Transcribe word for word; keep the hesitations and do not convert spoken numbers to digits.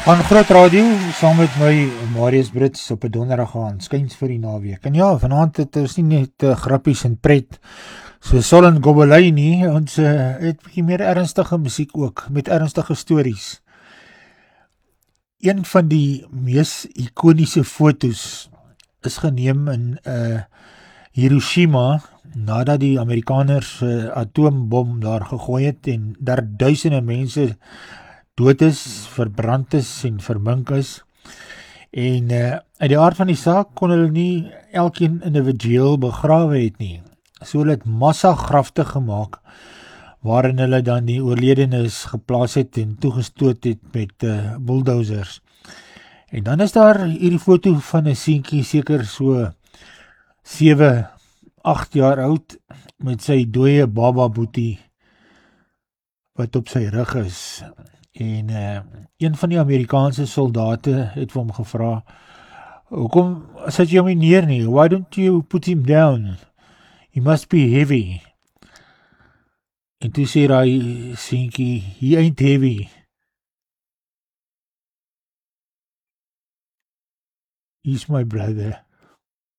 Aan Groot Radio, saam met my Marius Brits op 'n donderdag aand, skuins vir die naweek. En ja, vanaand het ons nie net uh, grappies en pret, so Sol en Gobelei nie, ons uh, het bietjie meer ernstige musiek ook, met ernstige stories. Een van die mees ikoniese foto's is geneem in uh, Hiroshima, nadat die Amerikaners uh, atoombom daar gegooi het en daar duisende mense dood is, verbrand is en vermink is. En uh, uit die aard van die saak kon hulle nie elkeen individueel begrawe het nie. So hulle het massa grafte gemaak, waarin hulle dan die oorledenes geplaas het en toegestoot het met uh, bulldozers. En dan is daar hierdie foto van 'n seentjie, seker so sewe, agt jaar oud, met sy dooie baba boetie, wat op sy rug is. En uh, een van die Amerikaanse soldate het vir hom gevra, hoekom sit jy hom nie neer nie? Why don't you put him down? He must be heavy. En toe sê hy seentjie, he ain't heavy. He's my brother.